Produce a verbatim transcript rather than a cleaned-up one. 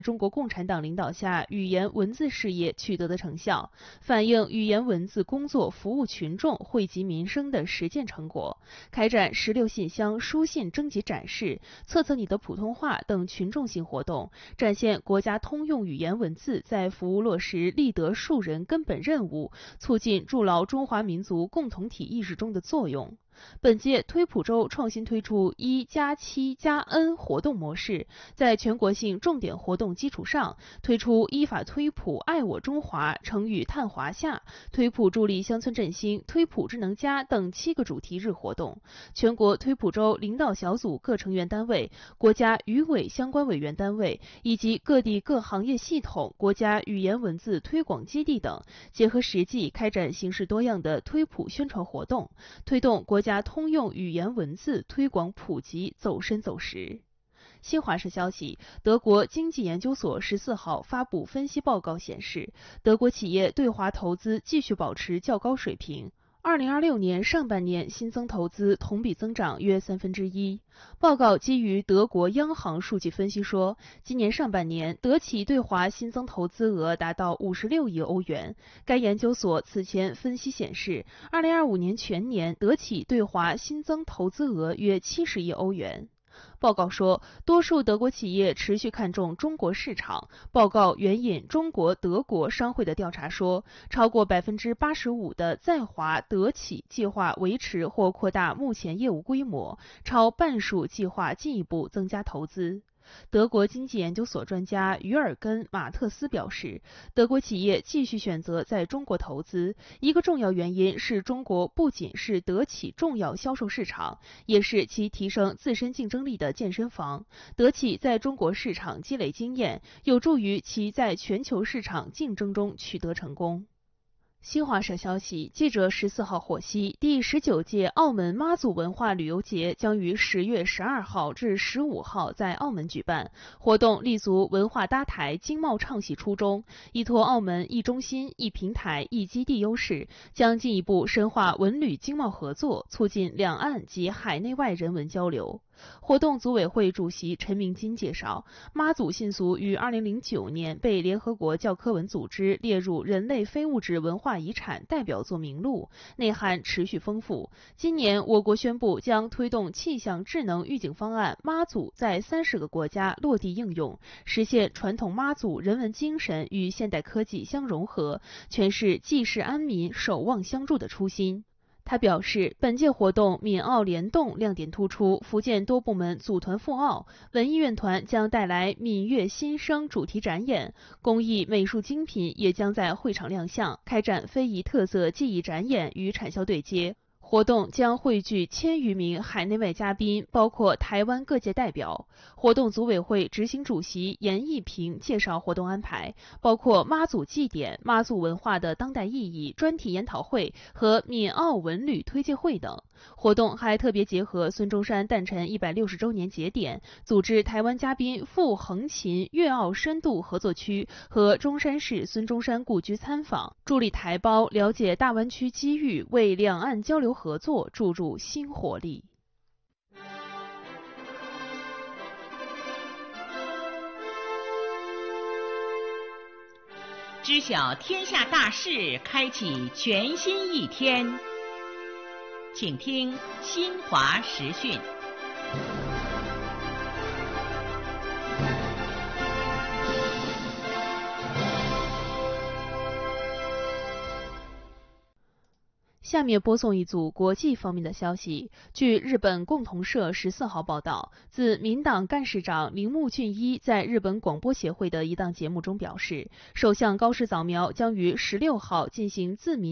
中国共产党领导下语言文字事业取得的成效，反映语言文字工作服务群众、惠及民生的实践成果。开展十六信箱书信征集展示、测测你的普通话等群众性活动，展现国家通用语言文字在服务落实立德树人根本任务、促进筑牢中华民族共同体意识中的作用。本届推普周创新推出一加七加 N 活动模式，在全国性重点活动基础上，推出依法推普爱我中华、成语探华夏、推普助力乡村振兴、推普智能家等七个主题日活动。全国推普周领导小组各成员单位、国家语委相关委员单位以及各地各行业系统、国家语言文字推广基地等，结合实际开展形式多样的推普宣传活动，推动国家通用语言文字推广普及走深走实。新华社消息，德国经济研究所十四号发布分析报告显示，德国企业对华投资继续保持较高水平。二零二六年上半年新增投资同比增长约三分之一。报告基于德国央行数据分析说，今年上半年德企对华新增投资额达到五十六亿欧元。该研究所此前分析显示，二零二五年全年德企对华新增投资额约七十亿欧元。报告说，多数德国企业持续看重中国市场。报告援引中国德国商会的调查说，超过百分之八十五的在华德企计划维持或扩大目前业务规模，超半数计划进一步增加投资。德国经济研究所专家于尔根·马特斯表示，德国企业继续选择在中国投资，一个重要原因是中国不仅是德企重要销售市场，也是其提升自身竞争力的健身房。德企在中国市场积累经验，有助于其在全球市场竞争中取得成功。新华社消息，记者十四号获悉，第十九届澳门妈祖文化旅游节将于十月十二号至十五号在澳门举办。活动立足文化搭台、经贸倡系初衷，依托澳门一中心、一平台、一基地优势，将进一步深化文旅经贸合作，促进两岸及海内外人文交流。活动组委会主席陈明金介绍，妈祖信俗于二零零九年被联合国教科文组织列入人类非物质文化遗产代表作名录，内涵持续丰富。今年我国宣布将推动气象智能预警方案妈祖在三十个国家落地应用，实现传统妈祖人文精神与现代科技相融合，诠释济世安民、守望相助的初心。他表示，本届活动闽澳联动亮点突出，福建多部门组团赴澳，文艺院团将带来闽粤新声主题展演，工艺美术精品也将在会场亮相，开展非遗特色技艺展演与产销对接。活动将汇聚千余名海内外嘉宾，包括台湾各界代表。活动组委会执行主席严义平介绍活动安排，包括妈祖祭典、妈祖文化的当代意义专题研讨会和闽澳文旅推介会等。活动还特别结合孙中山诞辰一百六十周年节点，组织台湾嘉宾赴横琴粤澳深度合作区和中山市孙中山故居参访，助力台胞了解大湾区机遇，为两岸交流合作注入新活力。 知晓天下大事，开启全新一天。请听新华时讯。 下面播送一组国际方面的消息。据日本共同社十四号报道，自民党干事长铃木俊一在日本广播协会的一档节目中表示，首相高市早苗将于十六号进行自民